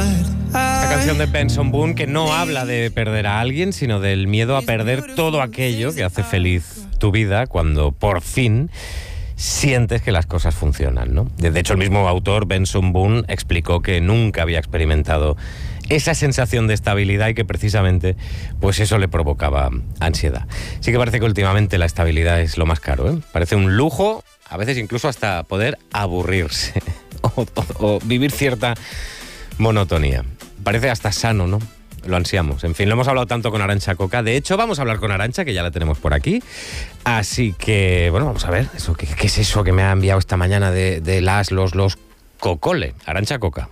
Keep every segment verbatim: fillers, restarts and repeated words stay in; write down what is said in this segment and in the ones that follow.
Esta canción de Benson Boone que no habla de perder a alguien, sino del miedo a perder todo aquello que hace feliz tu vida cuando por fin sientes que las cosas funcionan, ¿no? De hecho, el mismo autor, Benson Boone, explicó que nunca había experimentado esa sensación de estabilidad y que precisamente pues eso le provocaba ansiedad. Sí que parece que últimamente la estabilidad es lo más caro, ¿eh? Parece un lujo, a veces incluso hasta poder aburrirse o, o, o vivir cierta monotonía. Parece hasta sano, ¿no? Lo ansiamos. En fin, lo hemos hablado tanto con Arantxa Coca. De hecho, vamos a hablar con Arantxa, que ya la tenemos por aquí. Así que, bueno, vamos a ver. Eso, ¿qué, qué es eso que me ha enviado esta mañana de, de las, los, los cocole? Arantxa Coca.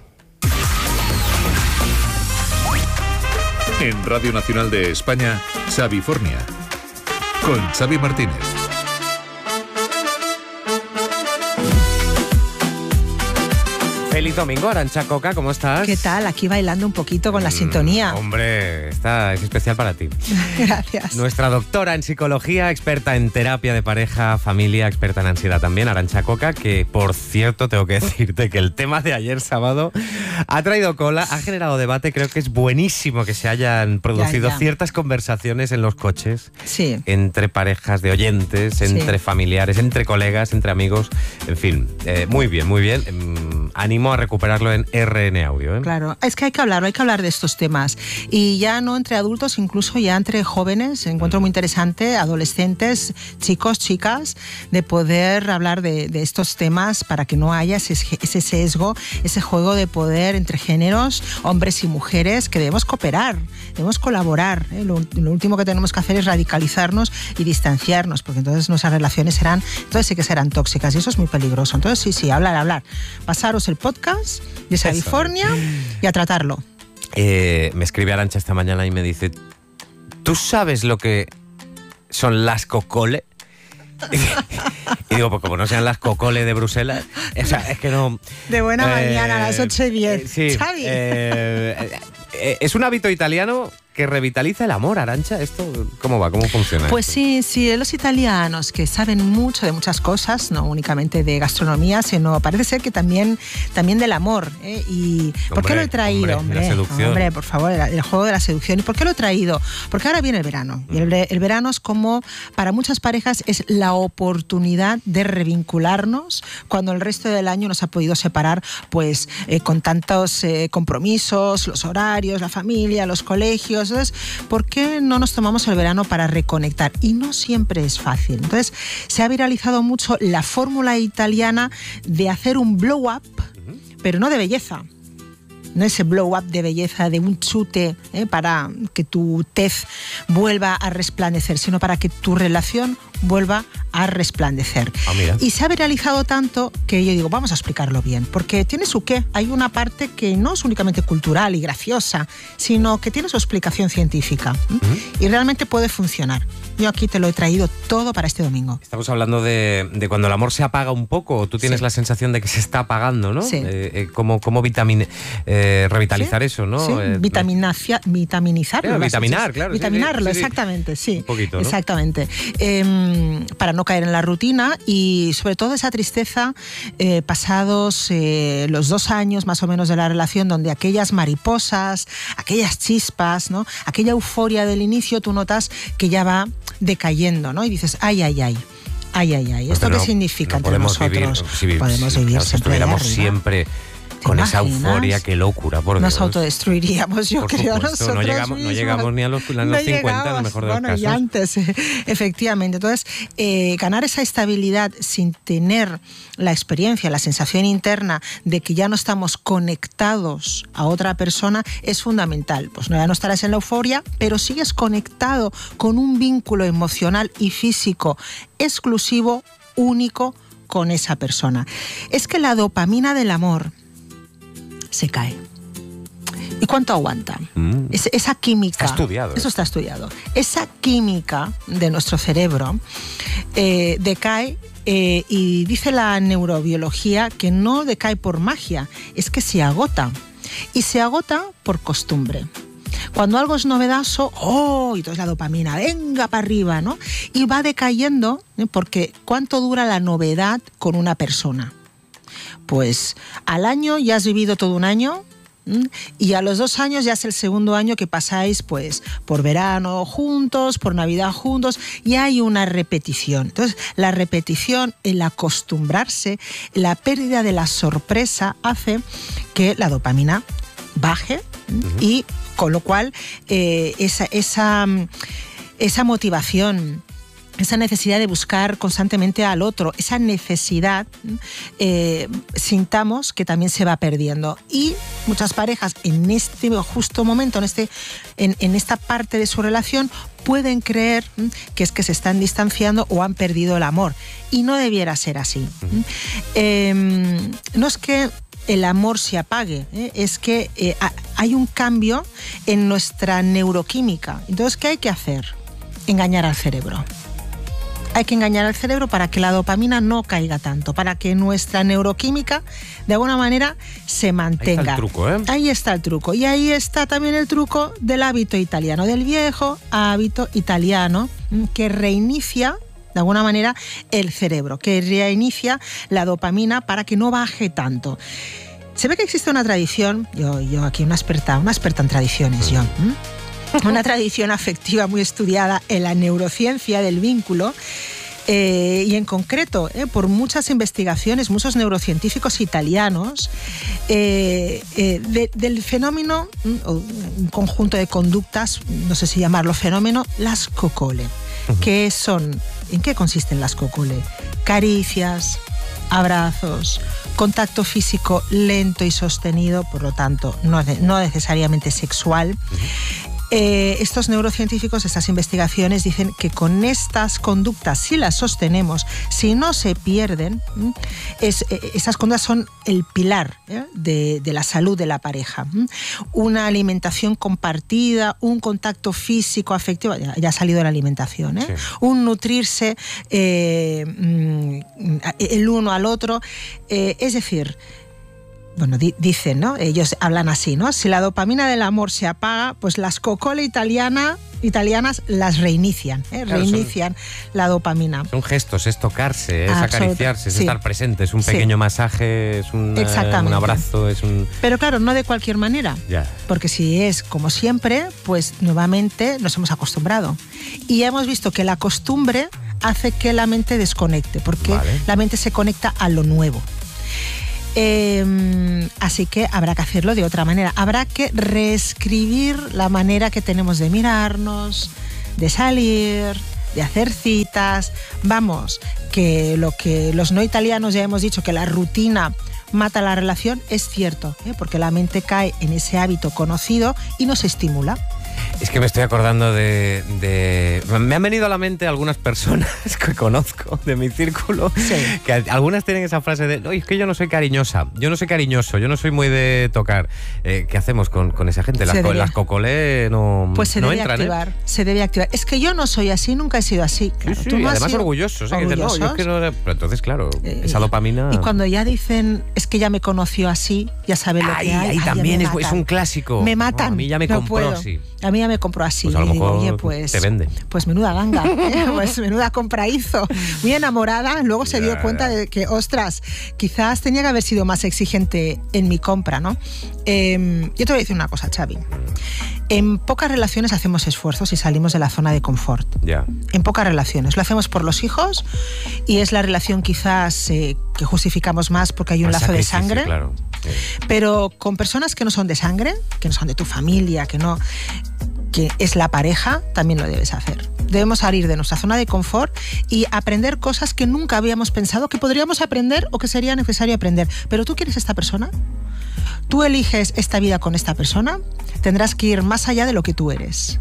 En Radio Nacional de España, Xavifornia, con Xavi Martínez. Feliz domingo, Arantxa Coca, ¿cómo estás? ¿Qué tal? Aquí bailando un poquito con la mm, sintonía. Hombre, esta es especial para ti. Gracias. Nuestra doctora en psicología, experta en terapia de pareja, familia, experta en ansiedad también, Arantxa Coca, que por cierto tengo que decirte que el tema de ayer sábado ha traído cola, ha generado debate. Creo que es buenísimo que se hayan producido ya, ya. ciertas conversaciones en los coches, sí. entre parejas de oyentes, entre sí. familiares, entre colegas, entre amigos, en fin, eh, muy bien, muy bien. Eh, ánimo a recuperarlo en R N Audio, ¿eh? Claro, es que hay que hablarlo, hay que hablar de estos temas. Y ya no entre adultos, incluso ya entre jóvenes, encuentro muy interesante, adolescentes, chicos, chicas, de poder hablar de, de estos temas para que no haya ese, ese sesgo, ese juego de poder entre géneros, hombres y mujeres, que debemos cooperar, debemos colaborar, ¿eh? Lo, lo último que tenemos que hacer es radicalizarnos y distanciarnos, porque entonces nuestras relaciones serán, entonces sí que serán tóxicas y eso es muy peligroso. Entonces sí, sí, hablar, hablar. Pasaros el podcast de Xavifornia y a tratarlo. Eh, me escribe Arantxa esta mañana y me dice: ¿tú sabes lo que son las cocole? Y digo, pues como no sean las cocole de Bruselas, o sea, es que no... De buena eh, mañana a las ocho y diez. Eh, sí, Xavi. Eh, eh, es un hábito italiano que revitaliza el amor, Arantxa. ¿Esto cómo va? ¿Cómo funciona? Pues esto? sí, sí, los italianos que saben mucho de muchas cosas, no únicamente de gastronomía, sino parece ser que también, también del amor. ¿eh? Y hombre, ¿por qué lo he traído? Hombre, la seducción. Hombre, por favor, el, el juego de la seducción. ¿Y por qué lo he traído? Porque ahora viene el verano. Mm. Y el, el verano es como, para muchas parejas, es la oportunidad de revincularnos cuando el resto del año nos ha podido separar pues eh, con tantos eh, compromisos, los horarios, la familia, los colegios. Entonces, ¿por qué no nos tomamos el verano para reconectar? Y no siempre es fácil. Entonces, se ha viralizado mucho la fórmula italiana de hacer un blow up, uh-huh. pero no de belleza. No ese blow up de belleza, de un chute ¿eh? para que tu tez vuelva a resplandecer, sino para que tu relación vuelva a resplandecer. Ah, mira. Y se ha viralizado tanto que yo digo, vamos a explicarlo bien, porque tiene su qué. Hay una parte que no es únicamente cultural y graciosa, sino que tiene su explicación científica ¿eh? uh-huh. y realmente puede funcionar. Yo aquí te lo he traído todo para este domingo. Estamos hablando de, de cuando el amor se apaga un poco, tú tienes sí. la sensación de que se está apagando, ¿no? Sí. Eh, eh, ¿Cómo, cómo vitamin, eh, revitalizar ¿Sí? eso, no? Sí, eh, Vitaminacia, vitaminizarlo. Eh, vitaminar, claro. Vitaminarlo, sí, sí, exactamente, sí. Un poquito, ¿no? Exactamente. Eh, para no caer en la rutina y sobre todo esa tristeza eh, pasados eh, los dos años más o menos de la relación, donde aquellas mariposas, aquellas chispas, ¿no? Aquella euforia del inicio, tú notas que ya va decayendo, ¿no? Y dices, ay, ay, ay. Ay, ay, ay. ¿Esto no, qué significa no entre nosotros? Vivir, si vivir, podemos si, vivir claro, siempre. Si estuviéramos siempre con esa euforia, qué locura, por Nos Dios. autodestruiríamos, yo por creo, supuesto, nosotros no llegamos, mismos. no llegamos ni a los, a los no cincuenta, en el mejor de bueno, los casos. Y antes, eh, efectivamente. Entonces, eh, ganar esa estabilidad sin tener la experiencia, la sensación interna de que ya no estamos conectados a otra persona es fundamental. Pues no, ya no estarás en la euforia, pero sigues conectado con un vínculo emocional y físico exclusivo, único, con esa persona. Es que la dopamina del amor se cae. ¿Y cuánto aguanta? Mm. Es, esa química... Está estudiado. Eso está estudiado. Esa química de nuestro cerebro eh, decae eh, y dice la neurobiología que no decae por magia, es que se agota. Y se agota por costumbre. Cuando algo es novedoso, ¡oh! Y entonces la dopamina, venga para arriba, ¿no? Y va decayendo, ¿eh? Porque ¿cuánto dura la novedad con una persona? Pues al año ya has vivido todo un año y a los dos años ya es el segundo año que pasáis pues por verano juntos, por Navidad juntos, y hay una repetición. Entonces, la repetición, el acostumbrarse, la pérdida de la sorpresa hace que la dopamina baje, uh-huh. y con lo cual eh, esa, esa, esa motivación, esa necesidad de buscar constantemente al otro, esa necesidad, eh, sintamos que también se va perdiendo. Y muchas parejas en este justo momento, en, este, en, en esta parte de su relación, pueden creer que es que se están distanciando o han perdido el amor. Y no debiera ser así. Uh-huh. Eh, no es que el amor se apague, ¿eh? es que eh, hay un cambio en nuestra neuroquímica. Entonces, ¿qué hay que hacer? Engañar al cerebro. Hay que engañar al cerebro para que la dopamina no caiga tanto, para que nuestra neuroquímica de alguna manera se mantenga. Ahí está el truco, ¿eh? Ahí está el truco. Y ahí está también el truco del hábito italiano, del viejo hábito italiano que reinicia de alguna manera el cerebro, que reinicia la dopamina para que no baje tanto. Se ve que existe una tradición, yo, yo aquí una experta, una experta en tradiciones, yo. ¿Mm? Una tradición afectiva muy estudiada en la neurociencia del vínculo, eh, y en concreto eh, por muchas investigaciones, muchos neurocientíficos italianos, eh, eh, de, del fenómeno, un conjunto de conductas, no sé si llamarlo fenómeno, las cocole. Uh-huh. ¿Qué son? ¿En qué consisten las cocole? Caricias, abrazos, contacto físico lento y sostenido, por lo tanto no, no necesariamente sexual. Uh-huh. Eh, estos neurocientíficos, estas investigaciones dicen que con estas conductas, si las sostenemos, si no se pierden, es, eh, esas conductas son el pilar ¿eh? de, de la salud de la pareja. Una alimentación compartida, un contacto físico, afectivo, ya, ya ha salido la alimentación, ¿eh? Sí. Un nutrirse eh, el uno al otro, eh, es decir, bueno, di, dicen, ¿no? Ellos hablan así, ¿no? Si la dopamina del amor se apaga, pues las cocole italiana, italianas las reinician, ¿eh? Claro, reinician son, la dopamina. Son gestos, es tocarse, es acariciarse, es sí. estar presente, es un pequeño sí. masaje, es un, un abrazo, es un... Pero claro, no de cualquier manera, ya. porque si es como siempre, pues nuevamente nos hemos acostumbrado. Y hemos visto que la costumbre hace que la mente desconecte, porque vale. la mente se conecta a lo nuevo. Eh, así que habrá que hacerlo de otra manera. Habrá que reescribir la manera que tenemos de mirarnos, de salir, de hacer citas. Vamos, que lo que los no italianos ya hemos dicho, que la rutina mata la relación, es cierto, ¿eh? Porque la mente cae en ese hábito conocido y no se estimula. Es que me estoy acordando de, de... Me han venido a la mente algunas personas que conozco de mi círculo, sí. que algunas tienen esa frase de, oye, es que yo no soy cariñosa, yo no soy cariñoso, yo no soy muy de tocar. Eh, ¿Qué hacemos con, con esa gente? Las, las cocolé no, pues se no debe entran, activar, ¿eh? Se debe activar. Es que yo no soy así, nunca he sido así. Claro, sí, sí, tú no además sido orgullosos. ¿eh? Que dicen, no, yo es que no... Pero entonces, claro, eh, esa dopamina... Y cuando ya dicen, es que ya me conoció así, ya sabe lo ay, que hay. Ahí también es, es un clásico. Me matan. No, a mí ya me no compró puedo. así. A mí ya me compró así. Pues a lo mejor digo, oye, pues, te vende. Pues menuda ganga, ¿eh? Pues menuda compra hizo. Muy enamorada, luego se dio cuenta de que, ostras, quizás tenía que haber sido más exigente en mi compra, ¿no? Eh, yo te voy a decir una cosa, Xavi. En pocas relaciones hacemos esfuerzos y salimos de la zona de confort. Yeah. En pocas relaciones. Lo hacemos por los hijos y es la relación quizás eh, que justificamos más porque hay un más lazo de sangre. Claro. Sí. Pero con personas que no son de sangre, que no son de tu familia, que no... que es la pareja, también lo debes hacer. Debemos salir de nuestra zona de confort y aprender cosas que nunca habíamos pensado que podríamos aprender o que sería necesario aprender. ¿Pero tú quieres esta persona? ¿Tú eliges esta vida con esta persona? Tendrás que ir más allá de lo que tú eres.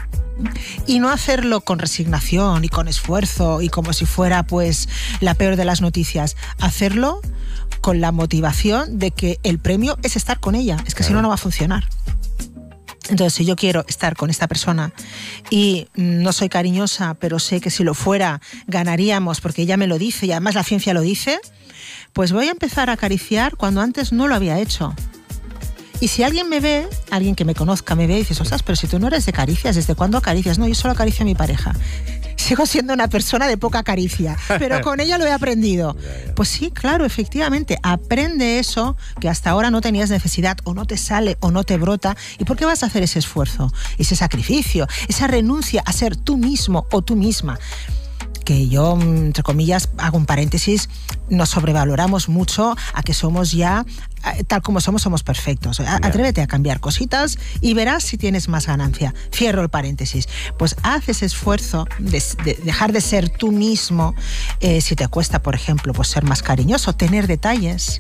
Y no hacerlo con resignación y con esfuerzo y como si fuera pues la peor de las noticias. Hacerlo con la motivación de que el premio es estar con ella. Es que claro. Si no, no va a funcionar. Entonces, si yo quiero estar con esta persona y no soy cariñosa, pero sé que si lo fuera ganaríamos porque ella me lo dice y además la ciencia lo dice, pues voy a empezar a acariciar cuando antes no lo había hecho. Y si alguien me ve, alguien que me conozca me ve y dices, ostras, pero si tú no eres de caricias, ¿desde cuándo acaricias? No, yo solo acaricio a mi pareja. sigo siendo una persona de poca caricia, pero con ella lo he aprendido. Pues sí, claro, efectivamente, aprende eso que hasta ahora no tenías necesidad, o no te sale, o no te brota. ¿Y por qué vas a hacer ese esfuerzo, ese sacrificio, esa renuncia a ser tú mismo o tú misma? Que yo, entre comillas, hago un paréntesis, nos sobrevaloramos mucho a que somos ya, tal como somos, somos perfectos. Atrévete a cambiar cositas y verás si tienes más ganancia. Cierro el paréntesis. Pues haz ese esfuerzo de, de dejar de ser tú mismo. Eh, si te cuesta, por ejemplo, pues ser más cariñoso, tener detalles.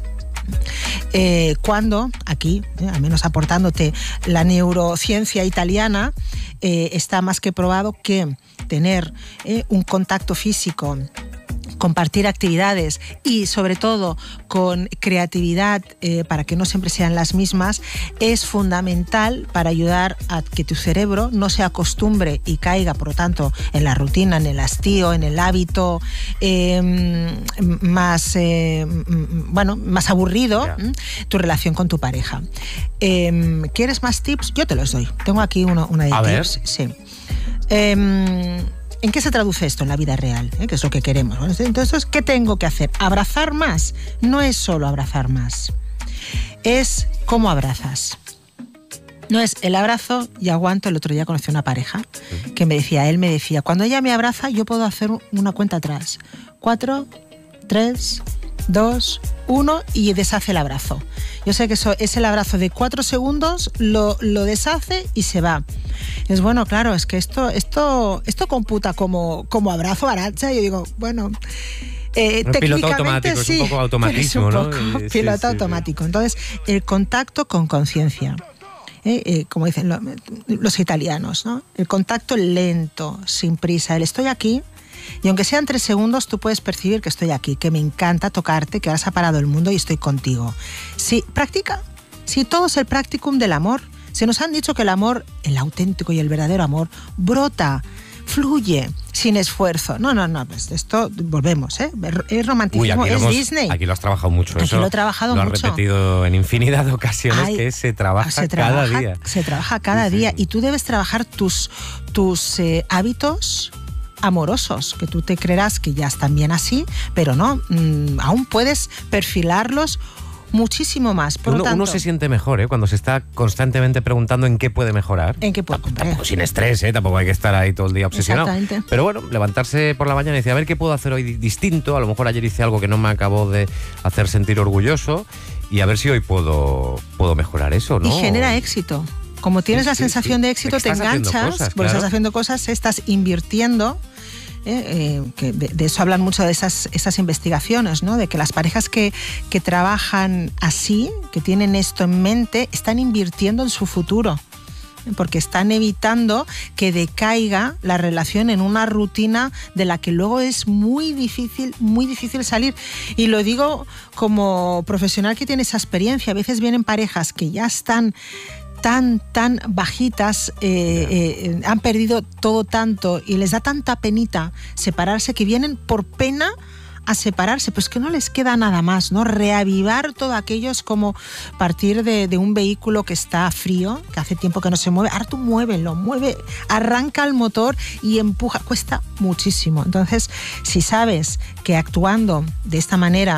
Eh, cuando aquí, eh, al menos aportándote la neurociencia italiana, eh, está más que probado que tener eh, un contacto físico, compartir actividades y sobre todo con creatividad eh, para que no siempre sean las mismas, es fundamental para ayudar a que tu cerebro no se acostumbre y caiga, por lo tanto, en la rutina, en el hastío, en el hábito eh, más, eh, bueno, más aburrido, yeah. tu relación con tu pareja. Eh, ¿Quieres más tips? Yo te los doy. Tengo aquí uno, una de a tips. Ver. Sí. Eh, ¿En qué se traduce esto en la vida real? ¿Eh? Que es lo que queremos. Entonces, ¿qué tengo que hacer? ¿Abrazar más? No es solo abrazar más. Es cómo abrazas. No es el abrazo y aguanto. El otro día conocí una pareja que me decía, él me decía, cuando ella me abraza, yo puedo hacer una cuenta atrás. Cuatro, tres, dos, uno y deshace el abrazo. Yo sé que eso es el abrazo de cuatro segundos, lo, lo deshace y se va. Es bueno, claro, es que esto, esto, esto computa como, como abrazo, Arantxa. Yo digo, bueno, eh, técnicamente piloto automático, sí, es un poco automatismo, es un ¿no? poco Sí, piloto sí, automático. Sí. Entonces, el contacto con conciencia. Eh, eh, como dicen lo, los italianos, ¿no? El contacto lento, sin prisa. El estoy aquí. Y aunque sean tres segundos, tú puedes percibir que estoy aquí, que me encanta tocarte, que ahora se ha parado el mundo y estoy contigo. Sí, practica. Sí, todo es el practicum del amor. Se nos han dicho que el amor, el auténtico y el verdadero amor, brota, fluye, sin esfuerzo. No, no, no, pues esto, volvemos, ¿eh? Es romanticismo, Uy, es hemos, Disney. Aquí lo has trabajado mucho. Aquí eso lo he trabajado lo mucho. Lo has repetido en infinidad de ocasiones. Ay, que se trabaja, se trabaja cada día. Se trabaja cada sí, día. Sí. Y tú debes trabajar tus, tus eh, hábitos amorosos, que tú te creerás que ya están bien así, pero no, mmm, aún puedes perfilarlos muchísimo más. Por uno, lo tanto, uno se siente mejor, ¿eh? Cuando se está constantemente preguntando en qué puede mejorar. En qué puede mejorar. Tampoco sin estrés, ¿eh? Tampoco hay que estar ahí todo el día obsesionado. Exactamente. Pero bueno, levantarse por la mañana y decir, a ver qué puedo hacer hoy distinto. A lo mejor ayer hice algo que no me acabó de hacer sentir orgulloso y a ver si hoy puedo, puedo mejorar eso, ¿no? Y genera éxito. Como tienes sí, la sensación sí, de éxito, te enganchas, cosas, porque claro. estás haciendo cosas, estás invirtiendo. Eh, eh, que de, de eso hablan mucho de esas, esas investigaciones, ¿no? De que las parejas que, que trabajan así, que tienen esto en mente, están invirtiendo en su futuro, porque están evitando que decaiga la relación en una rutina de la que luego es muy difícil, muy difícil salir. Y lo digo como profesional que tiene esa experiencia. A veces vienen parejas que ya están tan, tan bajitas, eh, eh, han perdido todo tanto y les da tanta penita separarse que vienen por pena a separarse, pues que no les queda nada más, ¿no? Reavivar todo aquello es como partir de, de un vehículo que está frío, que hace tiempo que no se mueve. Ahora tú muévelo, mueve, arranca el motor y empuja, cuesta muchísimo. Entonces, si sabes que actuando de esta manera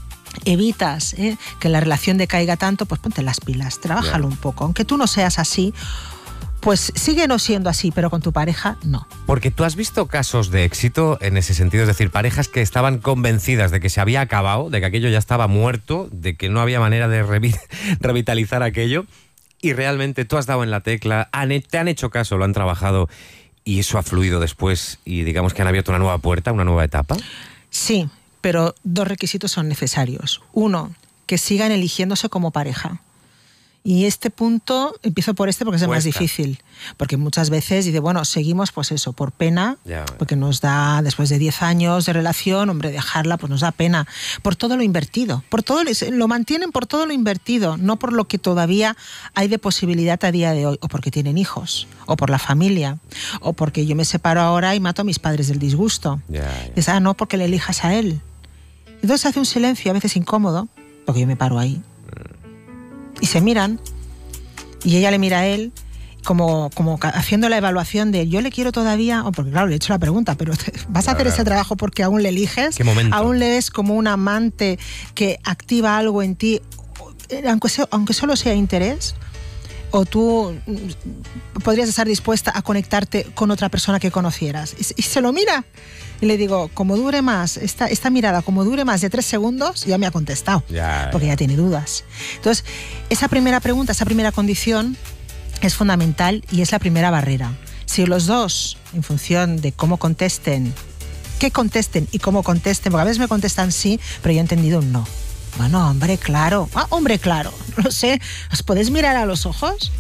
evitas eh, que la relación decaiga tanto, pues ponte las pilas, trabájalo yeah. un poco. Aunque tú no seas así, pues sigue no siendo así, pero con tu pareja no. Porque tú has visto casos de éxito en ese sentido, es decir, parejas que estaban convencidas de que se había acabado, de que aquello ya estaba muerto, de que no había manera de revi- revitalizar aquello, y realmente tú has dado en la tecla, han, te han hecho caso, lo han trabajado, y eso ha fluido después, y digamos que han abierto una nueva puerta, una nueva etapa. Sí, pero dos requisitos son necesarios. Uno, que sigan eligiéndose como pareja. Y este punto, empiezo por este porque es el más difícil. Porque muchas veces dice, bueno, seguimos pues eso, por pena, ya, porque nos da, después de diez años de relación, hombre, dejarla, pues nos da pena. Por todo lo invertido. Por todo lo, lo mantienen por todo lo invertido, no por lo que todavía hay de posibilidad a día de hoy. O porque tienen hijos, o por la familia, o porque yo me separo ahora y mato a mis padres del disgusto. Ya, ya. Es, ah, no, porque le elijas a él. Entonces hace un silencio a veces incómodo, porque yo me paro ahí. Y se miran, y ella le mira a él, como, como haciendo la evaluación de yo le quiero todavía, o porque claro, le he hecho la pregunta, pero vas a hacer claro. ese trabajo porque aún le eliges, ¿Qué momento? aún le ves como un amante que activa algo en ti, aunque, sea, aunque solo sea interés, o tú podrías estar dispuesta a conectarte con otra persona que conocieras. Y, y se lo mira. Y le digo, como dure más, esta, esta mirada, como dure más de tres segundos, ya me ha contestado, ya, porque ya tiene dudas. Entonces, esa primera pregunta, esa primera condición es fundamental y es la primera barrera. Si los dos, en función de cómo contesten, qué contesten y cómo contesten, porque a veces me contestan sí, pero yo he entendido un no. Bueno, hombre, claro. Ah, hombre, claro. No lo sé. ¿Os podéis mirar a los ojos?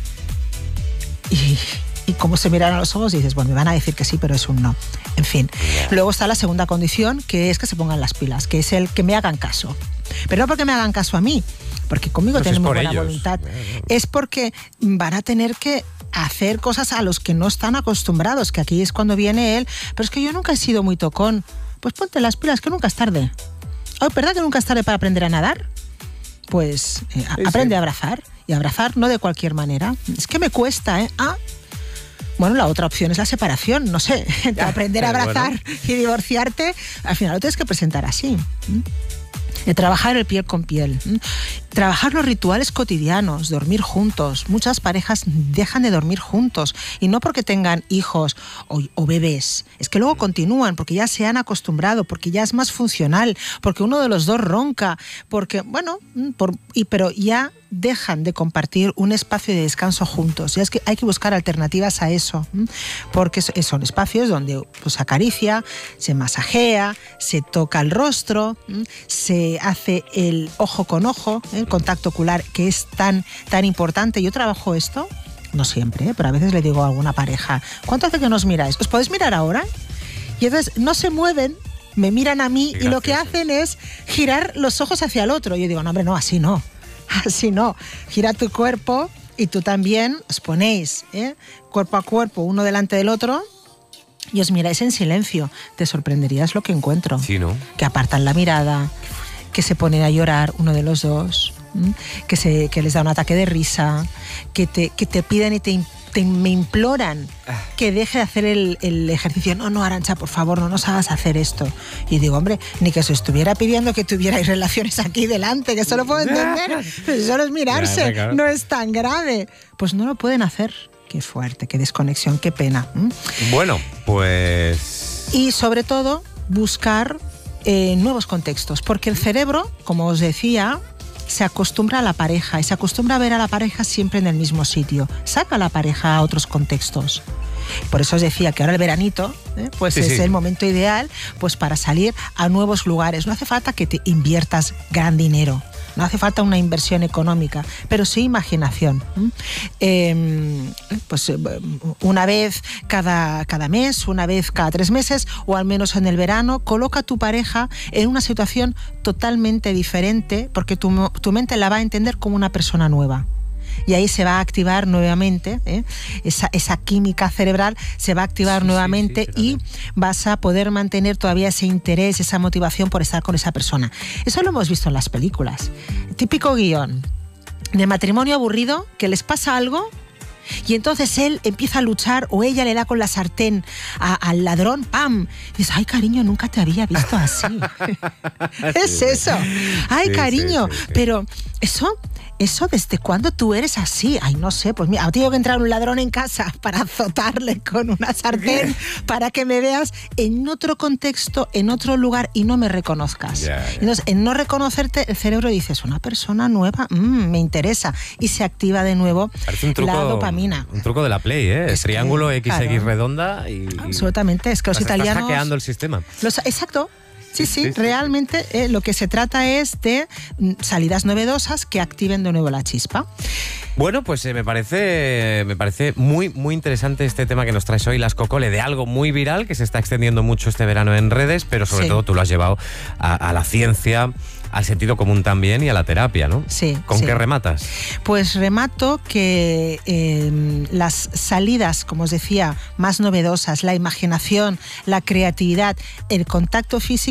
Y, y cómo se miran a los ojos y dices, bueno, me van a decir que sí, pero es un no. En fin. Yeah. Luego está la segunda condición, que es que se pongan las pilas, que es el que me hagan caso. Pero no porque me hagan caso a mí, porque conmigo pues tienen muy buena ellos. voluntad. Yeah. Es porque van a tener que hacer cosas a los que no están acostumbrados, que aquí es cuando viene él. Pero es que yo nunca he sido muy tocón. Pues ponte las pilas, que nunca es tarde. Oh, ¿verdad que nunca es tarde para aprender a nadar? Pues eh, sí, aprende sí. a abrazar. Y abrazar no de cualquier manera. Es que me cuesta, ¿eh? Ah, bueno, la otra opción es la separación. No sé, de aprender a abrazar bueno. y divorciarte, al final lo tienes que presentar así. De trabajar el piel con piel. Trabajar los rituales cotidianos, dormir juntos. Muchas parejas dejan de dormir juntos y no porque tengan hijos o, o bebés, es que luego continúan porque ya se han acostumbrado, porque ya es más funcional, porque uno de los dos ronca, porque, bueno, por, y, pero ya dejan de compartir un espacio de descanso juntos. Y es que hay que buscar alternativas a eso, porque son espacios donde pues, se acaricia, se masajea, se toca el rostro, se hace el ojo con ojo, el contacto ocular, que es tan, tan importante. Yo trabajo esto, no siempre, ¿eh? pero a veces le digo a alguna pareja, ¿cuánto hace que nos miráis? ¿Os podéis mirar ahora? Y entonces no se mueven, me miran a mí y lo que hacen es girar los ojos hacia el otro. Y yo digo, no, hombre, no, así no. Así no, gira tu cuerpo y tú también os ponéis ¿eh? cuerpo a cuerpo, uno delante del otro, y os miráis en silencio. Te sorprenderías lo que encuentro. Sí, ¿no? Que apartan la mirada, que se ponen a llorar uno de los dos, que, se, que les da un ataque de risa, que te, que te piden y te, te me imploran que deje de hacer el, el ejercicio. No, no, Arantxa, por favor, no nos hagas hacer esto. Y digo, hombre, ni que os estuviera pidiendo que tuvierais relaciones aquí delante, que eso lo puedo entender. Pero solo es mirarse, ya, claro. no es tan grave. Pues no lo pueden hacer. Qué fuerte, qué desconexión, qué pena. ¿Mm? Bueno, pues... Y sobre todo, buscar eh, nuevos contextos, porque el cerebro, como os decía, se acostumbra a la pareja y se acostumbra a ver a la pareja siempre en el mismo sitio. Saca a la pareja a otros contextos. Por eso os decía que ahora el veranito ¿eh? pues sí, es sí. el momento ideal pues para salir a nuevos lugares. No hace falta que te inviertas gran dinero, no hace falta una inversión económica, pero sí imaginación. Eh, pues una vez cada, cada mes, una vez cada tres meses, o al menos en el verano, coloca a tu pareja en una situación totalmente diferente, porque tu, tu mente la va a entender como una persona nueva. Y ahí se va a activar nuevamente, ¿eh? esa, esa química cerebral se va a activar sí, nuevamente sí, sí, y vas a poder mantener todavía ese interés, esa motivación por estar con esa persona. Eso lo hemos visto en las películas. Típico guión de matrimonio aburrido, que les pasa algo y entonces él empieza a luchar o ella le da con la sartén a, al ladrón, ¡pam! Y dices, ay, cariño, nunca te había visto así. Es sí, eso. Ay, sí, cariño, sí, sí, sí. Pero eso... ¿Eso desde cuándo tú eres así? Ay, no sé, pues mira, tengo que entrar un ladrón en casa para azotarle con una sartén para que me veas en otro contexto, en otro lugar y no me reconozcas. Yeah, yeah. Entonces, en no reconocerte, el cerebro dice, es una persona nueva, mmm, me interesa, y se activa de nuevo un truco, la dopamina. Un truco de la Play, ¿eh? Es triángulo, que, X, claro. X redonda y... Absolutamente, es que los italianos... Estás hackeando el sistema. Los, exacto. Sí, sí, sí, realmente eh, lo que se trata es de salidas novedosas que activen de nuevo la chispa. Bueno, pues eh, me parece me parece muy muy interesante este tema que nos traes hoy, las Cocole, de algo muy viral que se está extendiendo mucho este verano en redes, pero sobre sí. todo tú lo has llevado a, a la ciencia, al sentido común también y a la terapia, ¿no? Sí. ¿Con sí. qué rematas? Pues remato que eh, las salidas, como os decía, más novedosas, la imaginación, la creatividad, el contacto físico,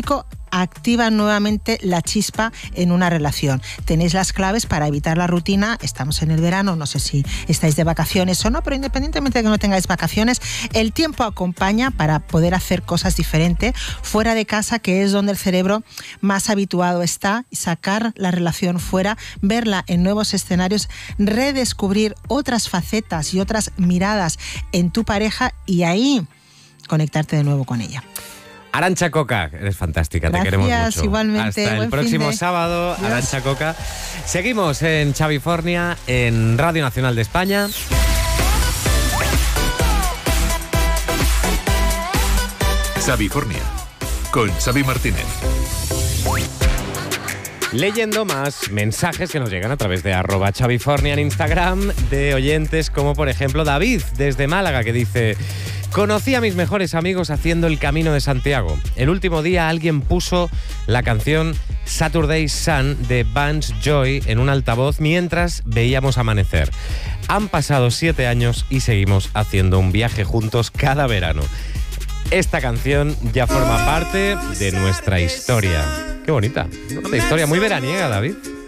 activa nuevamente la chispa en una relación. Tenéis las claves para evitar la rutina. Estamos en el verano, no sé si estáis de vacaciones o no, pero independientemente de que no tengáis vacaciones, el tiempo acompaña para poder hacer cosas diferentes fuera de casa, que es donde el cerebro más habituado está, y sacar la relación fuera, verla en nuevos escenarios, redescubrir otras facetas y otras miradas en tu pareja y ahí conectarte de nuevo con ella. Arantxa Coca, eres fantástica, Gracias, te queremos mucho. Igualmente. Hasta el Buen próximo fin de... sábado, Dios. Arantxa Coca. Seguimos en Xavifornia, en Radio Nacional de España. Xavifornia, con Xavi Martínez. Leyendo más mensajes que nos llegan a través de arroba Xavifornia en Instagram, de oyentes como por ejemplo David desde Málaga, que dice: conocí a mis mejores amigos haciendo el Camino de Santiago. El último día alguien puso la canción Saturday Sun de Vance Joy en un altavoz mientras veíamos amanecer. Han pasado siete años y seguimos haciendo un viaje juntos cada verano. Esta canción ya forma parte de nuestra historia. Qué bonita. Una historia muy veraniega, David.